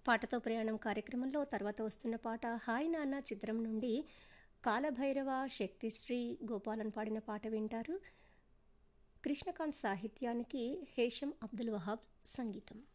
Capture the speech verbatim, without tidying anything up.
పాటతో ప్రయాణం కార్యక్రమంలో తర్వాత వస్తున్న పాట హాయ్ నాన్న చిత్రం నుండి కాలభైరవ శక్తిశ్రీ గోపాలన్ పాడిన పాట వింటారు. కృష్ణకాంత్ సాహిత్యానికి హేషం అబ్దుల్ వహాబ్ సంగీతం.